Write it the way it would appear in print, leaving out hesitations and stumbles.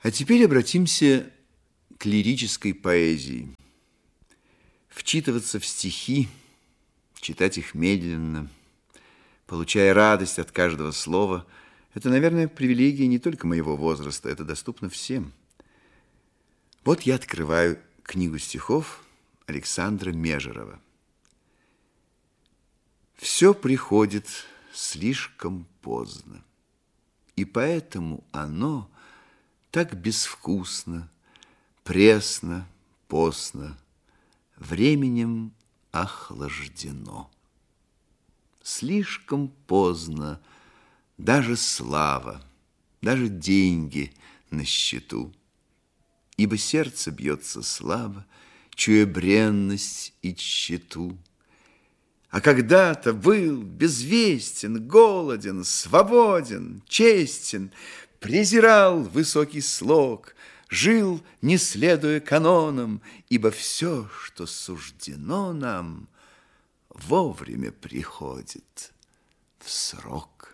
А теперь обратимся к лирической поэзии. Вчитываться в стихи, читать их медленно, получая радость от каждого слова, это, наверное, привилегия не только моего возраста, это доступно всем. Вот я открываю книгу стихов Александра Межерова. Все приходит слишком поздно, и поэтому оно так безвкусно, пресно, постно, временем охлаждено. Слишком поздно даже слава, даже деньги на счету, ибо сердце бьется слабо, чуя бренность и тщету. А когда-то был безвестен, голоден, свободен, честен, презирал высокий слог, жил, не следуя канонам, ибо все, что суждено нам, вовремя приходит в срок.